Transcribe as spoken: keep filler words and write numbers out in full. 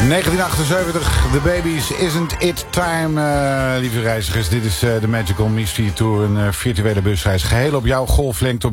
negentien achtenzeventig, The Babies, Isn't It Time, uh, lieve reizigers. Dit is uh, de Magical Mystery Tour, een uh, virtuele busreis. Geheel op jouw golflengte.